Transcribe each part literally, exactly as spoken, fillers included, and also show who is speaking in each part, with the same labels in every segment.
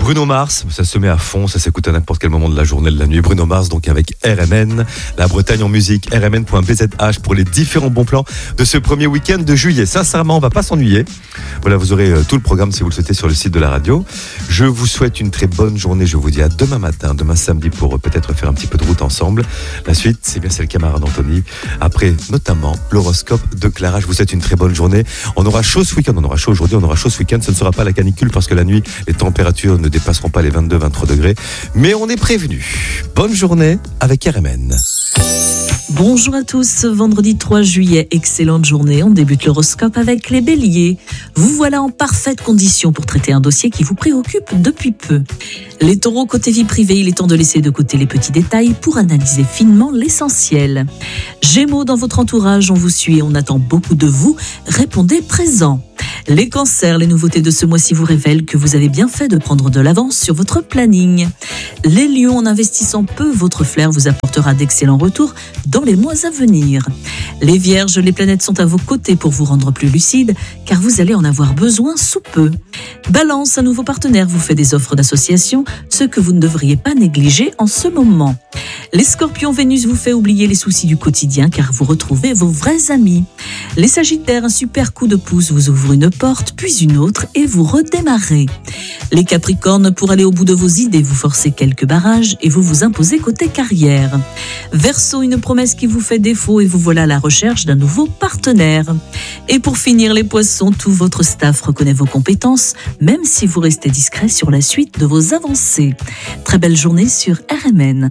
Speaker 1: Bruno Mars, ça se met à fond, ça s'écoute à n'importe quel moment de la journée, de la nuit. Bruno Mars, donc avec R M N, la Bretagne en musique, r m n point b z h pour les différents bons plans de ce premier week-end de juillet. Sincèrement, on va pas s'ennuyer. Voilà, vous aurez tout le programme si vous le souhaitez sur le site de la radio. Je vous souhaite une très bonne journée. Je vous dis à demain matin, demain samedi pour peut-être faire un petit peu de route ensemble. La suite, c'est bien, c'est le camarade Anthony. Après, notamment, l'horoscope de Clara. Je vous souhaite une très bonne journée. On aura chaud ce week-end, on aura chaud aujourd'hui, on aura chaud ce week-end. Ce ne sera pas la canicule parce que la nuit, les températures ne dépasseront pas les vingt-deux à vingt-trois degrés. Mais on est prévenu. Bonne journée avec R M N.
Speaker 2: Bonjour à tous, vendredi trois juillet, excellente journée. On débute l'horoscope avec les béliers. Vous voilà en parfaite condition pour traiter un dossier qui vous préoccupe depuis peu. Les taureaux, côté vie privée, il est temps de laisser de côté les petits détails pour analyser finement l'essentiel. Gémeaux, dans votre entourage, on vous suit et on attend beaucoup de vous. Répondez présent. Les cancers, les nouveautés de ce mois-ci vous révèlent que vous avez bien fait de prendre de l'avance sur votre planning. Les lions, en investissant peu, votre flair vous apportera d'excellents retours dans les mois à venir. Les vierges, les planètes sont à vos côtés pour vous rendre plus lucide, car vous allez en avoir besoin sous peu. Balance, un nouveau partenaire vous fait des offres d'association, ce que vous ne devriez pas négliger en ce moment. Les scorpions, Vénus vous fait oublier les soucis du quotidien, car vous retrouvez vos vrais amis. Les sagittaires, un super coup de pouce vous ouvre une porte, puis une autre, et vous redémarrez. Les capricornes, pour aller au bout de vos idées, vous forcez quelques barrages et vous vous imposez côté carrière. Verseau, une promesse qui vous fait défaut et vous voilà à la recherche d'un nouveau partenaire. Et pour finir, les poissons, tout votre staff reconnaît vos compétences, même si vous restez discret sur la suite de vos avancées. Très belle journée sur R M N.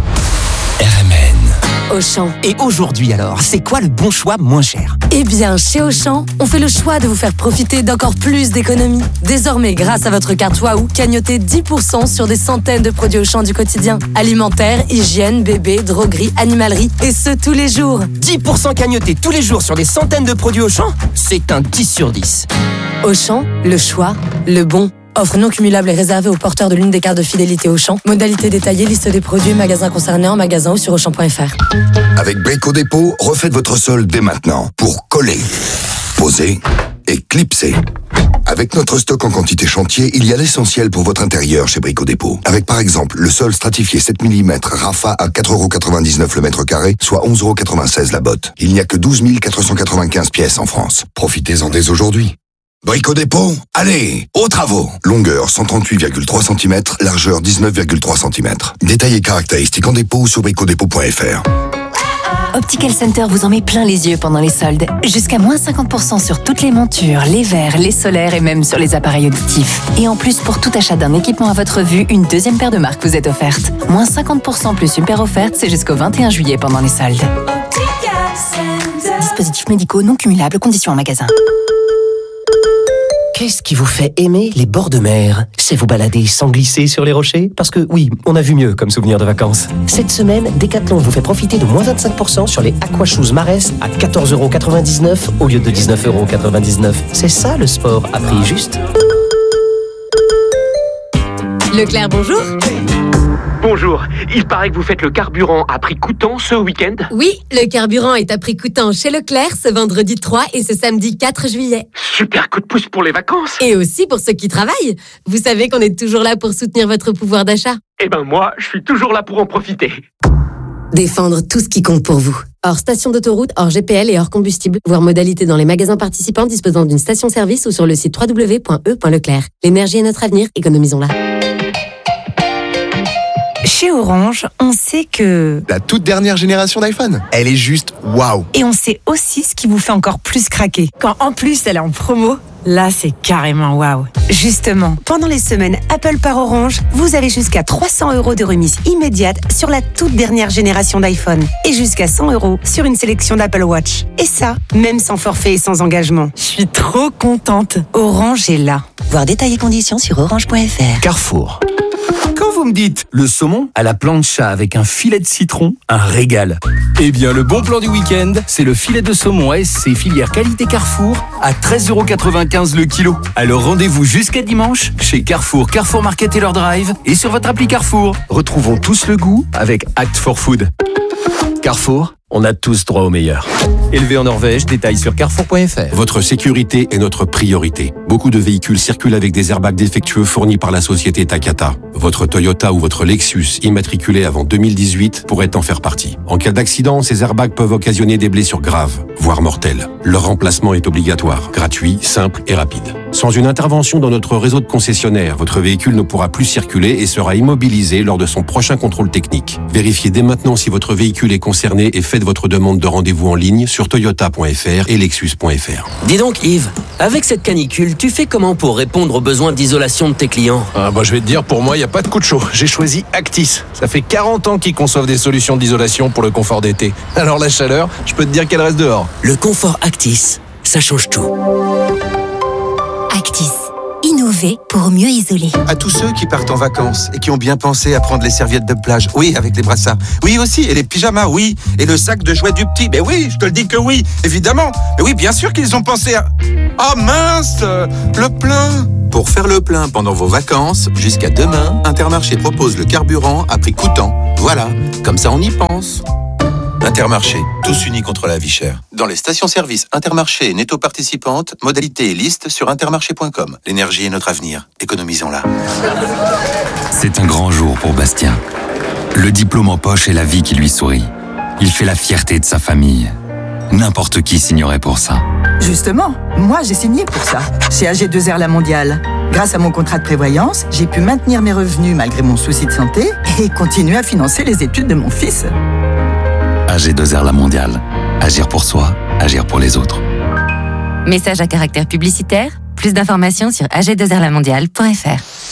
Speaker 3: R M N.
Speaker 4: Auchan.
Speaker 3: Et aujourd'hui alors, c'est quoi le bon choix moins cher ?
Speaker 4: Eh bien, chez Auchan, on fait le choix de vous faire profiter d'encore plus d'économies. Désormais, grâce à votre carte Waouh, cagnotez dix pour cent sur des centaines de produits Auchan du quotidien. Alimentaire, hygiène, bébé, droguerie, animalerie, et ce tous les jours.
Speaker 3: dix pour cent cagnotés tous les jours sur des centaines de produits Auchan ? C'est un dix sur dix.
Speaker 4: Auchan, le choix, le bon. Offre non cumulable et réservée aux porteurs de l'une des cartes de fidélité Auchan. Modalité détaillée, liste des produits, magasins concernés en magasin ou sur auchan point f r.
Speaker 5: Avec Brico Dépôt, refaites votre sol dès maintenant pour coller, poser et clipser. Avec notre stock en quantité chantier, il y a l'essentiel pour votre intérieur chez Brico Dépôt. Avec par exemple le sol stratifié sept millimètres Rafa à quatre euros quatre-vingt-dix-neuf le mètre carré, soit onze euros quatre-vingt-seize la botte. Il n'y a que douze mille quatre cent quatre-vingt-quinze pièces en France. Profitez-en dès aujourd'hui. Brico Dépôt, allez, aux travaux. Longueur cent trente-huit virgule trois centimètres, largeur dix-neuf virgule trois centimètres. Détails et caractéristiques en dépôt sur brico dépôt point f r.
Speaker 6: Optical Center vous en met plein les yeux pendant les soldes. Jusqu'à moins cinquante pour cent sur toutes les montures, les verres, les solaires et même sur les appareils auditifs. Et en plus, pour tout achat d'un équipement à votre vue, une deuxième paire de marques vous est offerte. Moins cinquante pour cent plus une paire offerte, c'est jusqu'au vingt et un juillet pendant les soldes. Dispositifs médicaux non cumulables, conditions en magasin.
Speaker 7: Qu'est-ce qui vous fait aimer les bords de mer ? C'est vous balader sans glisser sur les rochers ? Parce que oui, on a vu mieux comme souvenir de vacances. Cette semaine, Decathlon vous fait profiter de moins vingt-cinq pour cent sur les Aquashoes Marès à quatorze euros quatre-vingt-dix-neuf au lieu de dix-neuf euros quatre-vingt-dix-neuf. C'est ça le sport à prix juste.
Speaker 4: Leclerc, bonjour.
Speaker 8: Bonjour, il paraît que vous faites le carburant à prix coûtant ce week-end ?
Speaker 4: Oui, le carburant est à prix coûtant chez Leclerc ce vendredi trois et ce samedi quatre juillet.
Speaker 8: Super coup de pouce pour les vacances.
Speaker 4: Et aussi pour ceux qui travaillent. Vous savez qu'on est toujours là pour soutenir votre pouvoir d'achat.
Speaker 8: Eh ben moi, je suis toujours là pour en profiter.
Speaker 4: Défendre tout ce qui compte pour vous. Hors station d'autoroute, hors G P L et hors combustible. Voir modalité dans les magasins participants disposant d'une station-service ou sur le site w w w point e point leclerc. L'énergie est notre avenir, économisons-la.
Speaker 6: Chez Orange, on sait que...
Speaker 9: La toute dernière génération d'iPhone, elle est juste waouh.
Speaker 6: Et on sait aussi ce qui vous fait encore plus craquer. Quand en plus elle est en promo, là c'est carrément waouh. Justement, pendant les semaines Apple par Orange, vous avez jusqu'à trois cents euros de remise immédiate sur la toute dernière génération d'iPhone. Et jusqu'à cent euros sur une sélection d'Apple Watch. Et ça, même sans forfait et sans engagement. Je suis trop contente. Orange est là. Voir détails et conditions sur orange point f r.
Speaker 3: Carrefour. Quand vous me dites le saumon à la plancha avec un filet de citron, un régal. Eh bien, le bon plan du week-end, c'est le filet de saumon A S C filière qualité Carrefour à treize euros quatre-vingt-quinze le kilo. Alors rendez-vous jusqu'à dimanche chez Carrefour, Carrefour Market et leur drive et sur votre appli Carrefour. Retrouvons tous le goût avec Act for Food. Carrefour, On a tous droit au meilleur. Élevé en Norvège, détails sur carrefour point f r.
Speaker 10: Votre sécurité est notre priorité. Beaucoup de véhicules circulent avec des airbags défectueux fournis par la société Takata. Votre Toyota ou votre Lexus immatriculé avant deux mille dix-huit pourrait en faire partie. En cas d'accident, ces airbags peuvent occasionner des blessures graves, voire mortelles. Leur remplacement est obligatoire, gratuit, simple et rapide. Sans une intervention dans notre réseau de concessionnaires, votre véhicule ne pourra plus circuler et sera immobilisé lors de son prochain contrôle technique. Vérifiez dès maintenant si votre véhicule est concerné et faites votre demande de rendez-vous en ligne sur toyota point f r et lexus point f r.
Speaker 11: Dis donc Yves, avec cette canicule, tu fais comment pour répondre aux besoins d'isolation de tes clients ?
Speaker 12: Ah bah je vais te dire, pour moi, il n'y a pas de coup de chaud. J'ai choisi Actis. Ça fait quarante ans qu'ils conçoivent des solutions d'isolation pour le confort d'été. Alors la chaleur, je peux te dire qu'elle reste dehors.
Speaker 11: Le confort Actis, ça change tout.
Speaker 13: Actis. Innover pour mieux isoler.
Speaker 14: À tous ceux qui partent en vacances et qui ont bien pensé à prendre les serviettes de plage, oui, avec les brassards. Oui aussi, et les pyjamas, oui. Et le sac de jouets du petit, mais oui, je te le dis que oui, évidemment. Mais oui, bien sûr qu'ils ont pensé à... Oh mince, le plein. Pour faire le plein pendant vos vacances, jusqu'à demain, Intermarché propose le carburant à prix coûtant. Voilà, comme ça on y pense. Intermarché, tous unis contre la vie chère. Dans les stations-service Intermarché et Netto participantes, modalité et liste sur intermarché point com. L'énergie est notre avenir, économisons-la.
Speaker 15: C'est un grand jour pour Bastien. Le diplôme en poche et la vie qui lui sourit. Il fait la fierté de sa famille. N'importe qui signerait pour ça.
Speaker 16: Justement, moi j'ai signé pour ça, chez A G deux R La Mondiale. Grâce à mon contrat de prévoyance, j'ai pu maintenir mes revenus malgré mon souci de santé et continuer à financer les études de mon fils.
Speaker 15: A G deux R La Mondiale. Agir pour soi, agir pour les autres.
Speaker 17: Message à caractère publicitaire. Plus d'informations sur a g deux r la mondiale point f r.